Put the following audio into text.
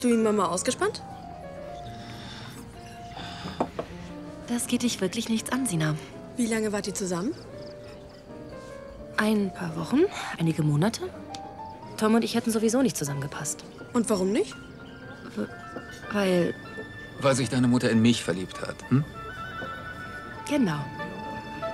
Du ihn mal ausgespannt? Das geht dich wirklich nichts an, Sina. Wie lange wart ihr zusammen? Ein paar Wochen, einige Monate. Tom und ich hätten sowieso nicht zusammengepasst. Und warum nicht? Weil... Weil sich deine Mutter in mich verliebt hat, hm? Genau.